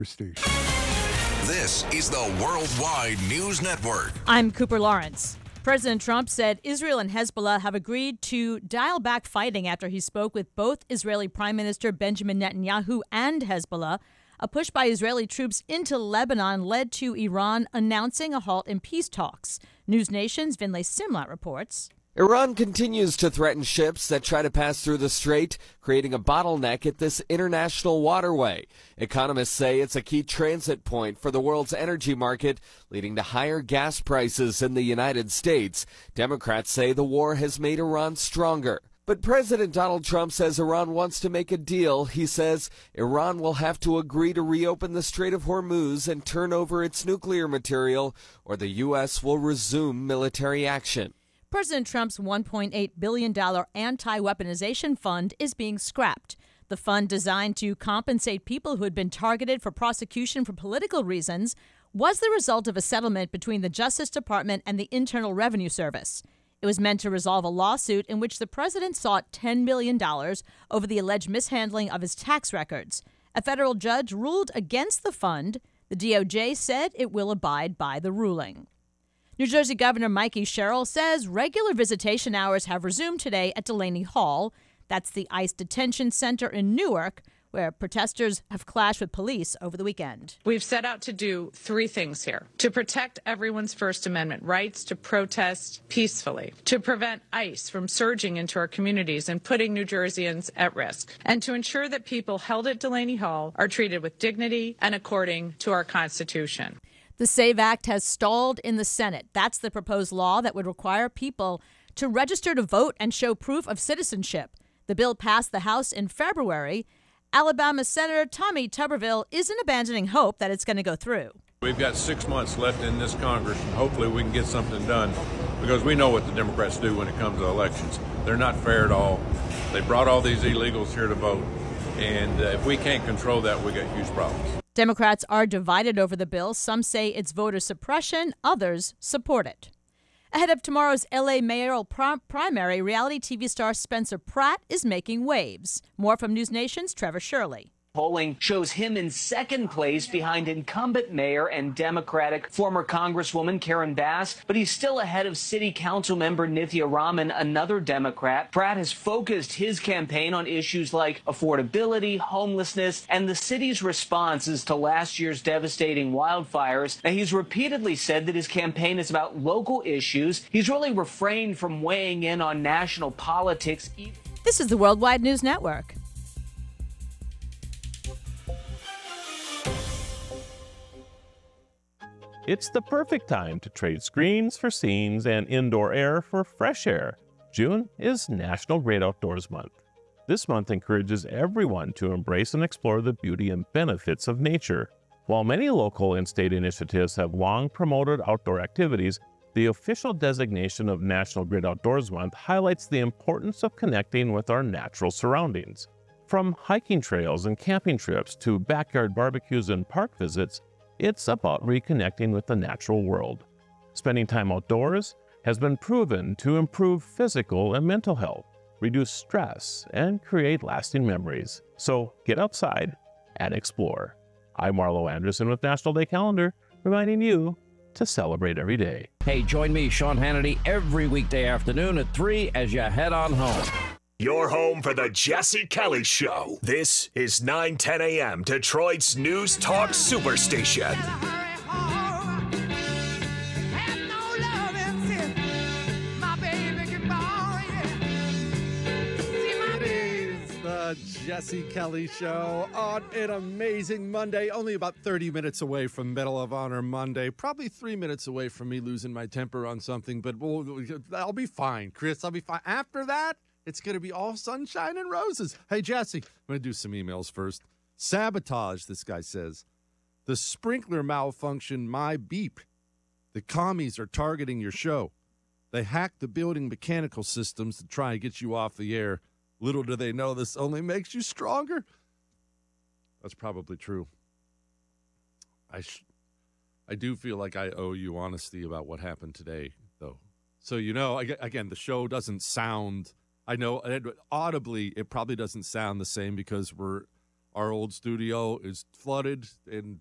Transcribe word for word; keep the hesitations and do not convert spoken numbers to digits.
Station. This is the Worldwide News Network. I'm Cooper Lawrence. President Trump said Israel and Hezbollah have agreed to dial back fighting after he spoke with both Israeli Prime Minister Benjamin Netanyahu and Hezbollah. A push by Israeli troops into Lebanon led to Iran announcing a halt in peace talks. News Nation's Vinlay Simlat reports. Iran continues to threaten ships that try to pass through the strait, creating a bottleneck at this international waterway. Economists say it's a key transit point for the world's energy market, leading to higher gas prices in the United States. Democrats say the war has made Iran stronger. But President Donald Trump says Iran wants to make a deal. He says Iran will have to agree to reopen the Strait of Hormuz and turn over its nuclear material, or the U S will resume military action. President Trump's one point eight billion dollars anti-weaponization fund is being scrapped. The fund, designed to compensate people who had been targeted for prosecution for political reasons, was the result of a settlement between the Justice Department and the Internal Revenue Service. It was meant to resolve a lawsuit in which the president sought ten billion dollars over the alleged mishandling of his tax records. A federal judge ruled against the fund. The D O J said it will abide by the ruling. New Jersey Governor Mikey Sherrill says regular visitation hours have resumed today at Delaney Hall. That's the ICE detention center in Newark, where protesters have clashed with police over the weekend. We've set out to do three things here: to protect everyone's First Amendment rights to protest peacefully, to prevent ICE from surging into our communities and putting New Jerseyans at risk, and to ensure that people held at Delaney Hall are treated with dignity and according to our Constitution. The SAVE Act has stalled in the Senate. That's the proposed law that would require people to register to vote and show proof of citizenship. The bill passed the House in February. Alabama Senator Tommy Tuberville isn't abandoning hope that it's going to go through. We've got six months left in this Congress, and hopefully we can get something done, because we know what the Democrats do when it comes to elections. They're not fair at all. They brought all these illegals here to vote, and uh, if we can't control that, we got huge problems. Democrats are divided over the bill. Some say it's voter suppression. Others support it. Ahead of tomorrow's L A mayoral prim- primary, reality T V star Spencer Pratt is making waves. More from News Nation's Trevor Shirley. Polling shows him in second place behind incumbent mayor and Democratic former Congresswoman Karen Bass, but he's still ahead of City Council member Nithya Raman, another Democrat. Pratt has focused his campaign on issues like affordability, homelessness, and the city's responses to last year's devastating wildfires. Now, he's repeatedly said that his campaign is about local issues. He's really refrained from weighing in on national politics. This is the Worldwide News Network. It's the perfect time to trade screens for scenes and indoor air for fresh air. June is National Great Outdoors Month. This month encourages everyone to embrace and explore the beauty and benefits of nature. While many local and state initiatives have long promoted outdoor activities, the official designation of National Great Outdoors Month highlights the importance of connecting with our natural surroundings. From hiking trails and camping trips to backyard barbecues and park visits, it's about reconnecting with the natural world. Spending time outdoors has been proven to improve physical and mental health, reduce stress, and create lasting memories. So get outside and explore. I'm Marlo Anderson with National Day Calendar, reminding you to celebrate every day. Hey, join me, Sean Hannity, every weekday afternoon at three as you head on home. Your home for the Jesse Kelly Show. This is nine ten a.m. Detroit's News Talk Superstation. It is the Jesse Kelly Show on an amazing Monday. Only about thirty minutes away from Medal of Honor Monday. Probably three minutes away from me losing my temper on something, but we'll, I'll be fine, Chris. I'll be fine. After that, it's going to be all sunshine and roses. Hey, Jesse, I'm going to do some emails first. Sabotage, this guy says. The sprinkler malfunction, my beep. The commies are targeting your show. They hacked the building mechanical systems to try and get you off the air. Little do they know this only makes you stronger. That's probably true. I sh- I do feel like I owe you honesty about what happened today, though. So, you know, again, the show doesn't sound... I know audibly it probably doesn't sound the same because we're Our old studio is flooded, and